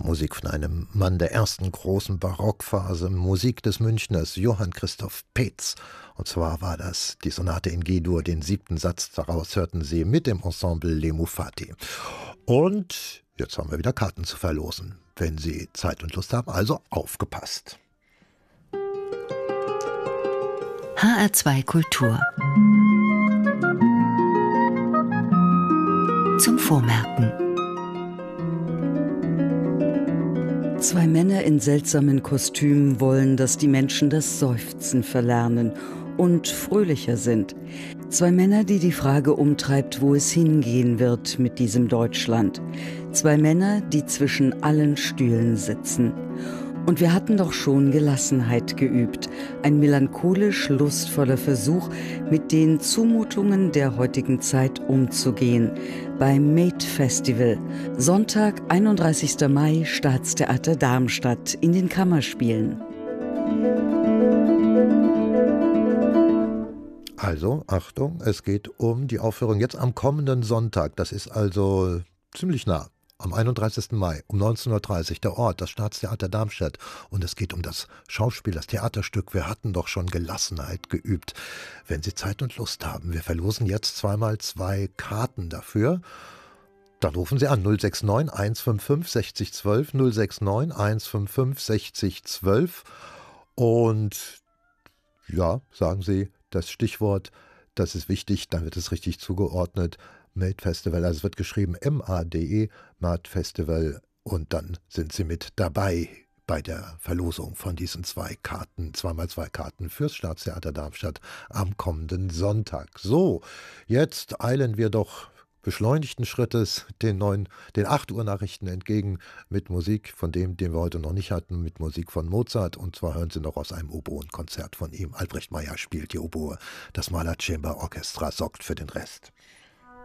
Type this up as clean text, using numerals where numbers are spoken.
Musik von einem Mann der ersten großen Barockphase, Musik des Münchners Johann Christoph Peetz. Und zwar war das die Sonate in G-Dur, den 7. Satz, daraus hörten Sie mit dem Ensemble Les Mufati. Und jetzt haben wir wieder Karten zu verlosen, wenn Sie Zeit und Lust haben, also aufgepasst. HR2 Kultur zum Vormerken. Zwei Männer in seltsamen Kostümen wollen, dass die Menschen das Seufzen verlernen und fröhlicher sind. Zwei Männer, die die Frage umtreibt, wo es hingehen wird mit diesem Deutschland. Zwei Männer, die zwischen allen Stühlen sitzen. Und wir hatten doch schon Gelassenheit geübt. Ein melancholisch lustvoller Versuch, mit den Zumutungen der heutigen Zeit umzugehen. Beim Made Festival. Sonntag, 31. Mai, Staatstheater Darmstadt in den Kammerspielen. Also, Achtung, es geht um die Aufführung jetzt am kommenden Sonntag. Das ist also ziemlich nah. Am 31. Mai um 19.30 Uhr der Ort, das Staatstheater Darmstadt. Und es geht um das Schauspiel, das Theaterstück. Wir hatten doch schon Gelassenheit geübt. Wenn Sie Zeit und Lust haben, wir verlosen jetzt 2x2 Karten dafür. Dann rufen Sie an 069 155 60 12, 069 155 60 12. Und ja, sagen Sie das Stichwort, das ist wichtig, dann wird es richtig zugeordnet. Made Festival, also es wird geschrieben M-A-D-E, Made Festival, und dann sind Sie mit dabei bei der Verlosung von diesen 2 Karten, 2x2 Karten fürs Staatstheater Darmstadt am kommenden Sonntag. So, jetzt eilen wir doch beschleunigten Schrittes den 8 Uhr Nachrichten entgegen mit Musik von dem, den wir heute noch nicht hatten, mit Musik von Mozart, und zwar hören Sie noch aus einem Oboenkonzert von ihm. Albrecht Meyer spielt die Oboe, das Mahler Chamber Orchestra sorgt für den Rest.